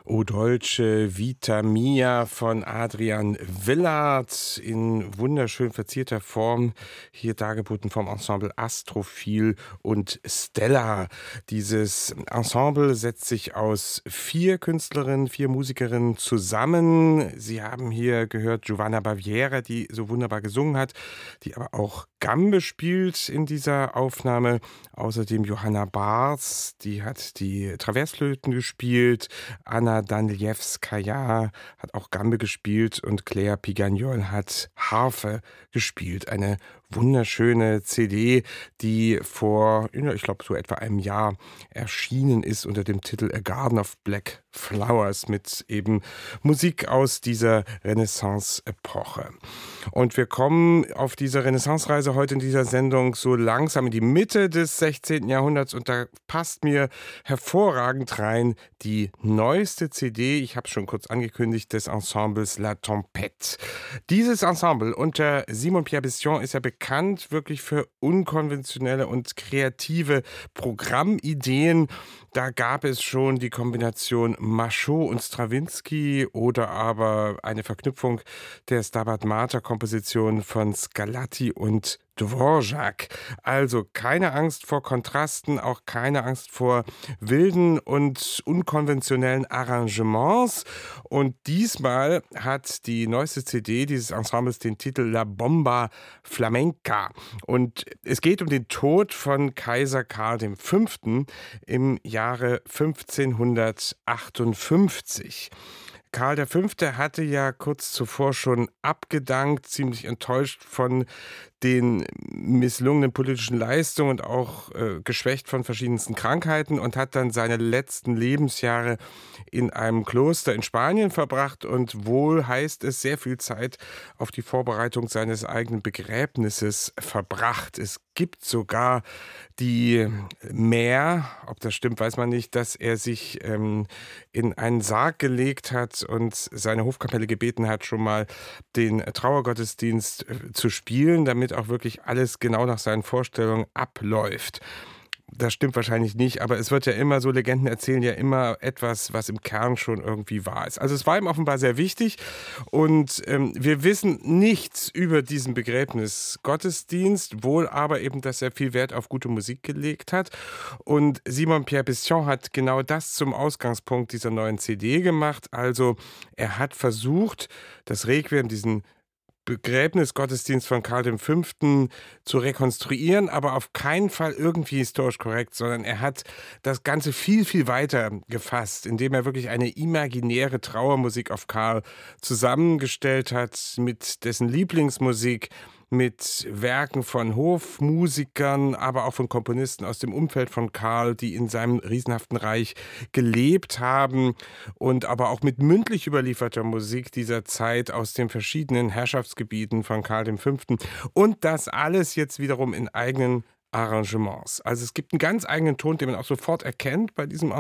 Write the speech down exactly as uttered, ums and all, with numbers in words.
O Dolce Vita Mia von Adrian Willard in wunderschön verzierter Form, hier dargeboten vom Ensemble Astrophil und Stella. Dieses Ensemble setzt sich aus vier Künstlerinnen, vier Musikerinnen zusammen. Sie haben hier gehört Giovanna Baviera, die so wunderbar gesungen hat, die aber auch Gambe spielt in dieser Aufnahme. Außerdem Johanna Bars, die hat die Traversflöten gespielt. Anna Danielewskaja hat auch Gambe gespielt und Claire Pigagnol hat Harfe gespielt. Eine wunderschöne C D, die vor, ich glaube, so etwa einem Jahr erschienen ist unter dem Titel A Garden of Black Flowers mit eben Musik aus dieser Renaissance-Epoche. Und wir kommen auf dieser Renaissance-Reise heute in dieser Sendung so langsam in die Mitte des sechzehnten Jahrhunderts und da passt mir hervorragend rein die neueste C D, ich habe es schon kurz angekündigt, des Ensembles La Tempête. Dieses Ensemble unter Simon Pierre Bisson ist ja bekannt wirklich für unkonventionelle und kreative Programmideen. Da gab es schon die Kombination Machaut und Strawinsky oder aber eine Verknüpfung der Stabat Mater-Komposition von Scarlatti und Dvorak. Also keine Angst vor Kontrasten, auch keine Angst vor wilden und unkonventionellen Arrangements. Und diesmal hat die neueste C D dieses Ensembles den Titel La Bomba Flamenca. Und es geht um den Tod von Kaiser Karl der Fünfte im Jahre fünfzehnhundertachtundfünfzig. Karl der Fünfte hatte ja kurz zuvor schon abgedankt, ziemlich enttäuscht von den misslungenen politischen Leistungen und auch äh, geschwächt von verschiedensten Krankheiten und hat dann seine letzten Lebensjahre in einem Kloster in Spanien verbracht und wohl heißt es sehr viel Zeit auf die Vorbereitung seines eigenen Begräbnisses verbracht. Es gibt sogar die Mär, ob das stimmt, weiß man nicht, dass er sich ähm, in einen Sarg gelegt hat und seine Hofkapelle gebeten hat, schon mal den Trauergottesdienst äh, zu spielen, damit auch wirklich alles genau nach seinen Vorstellungen abläuft. Das stimmt wahrscheinlich nicht, aber es wird ja immer, so Legenden erzählen ja immer etwas, was im Kern schon irgendwie wahr ist. Also es war ihm offenbar sehr wichtig und ähm, wir wissen nichts über diesen Begräbnisgottesdienst, wohl aber eben, dass er viel Wert auf gute Musik gelegt hat. Und Simon Pierre Bisson hat genau das zum Ausgangspunkt dieser neuen C D gemacht. Also er hat versucht, das Requiem, diesen Begräbnisgottesdienst von Karl der Fünfte zu rekonstruieren, aber auf keinen Fall irgendwie historisch korrekt, sondern er hat das Ganze viel, viel weiter gefasst, indem er wirklich eine imaginäre Trauermusik auf Karl zusammengestellt hat mit dessen Lieblingsmusik, mit Werken von Hofmusikern, aber auch von Komponisten aus dem Umfeld von Karl, die in seinem riesenhaften Reich gelebt haben und aber auch mit mündlich überlieferter Musik dieser Zeit aus den verschiedenen Herrschaftsgebieten von Karl der Fünfte. Und das alles jetzt wiederum in eigenen Arrangements. Also es gibt einen ganz eigenen Ton, den man auch sofort erkennt bei diesem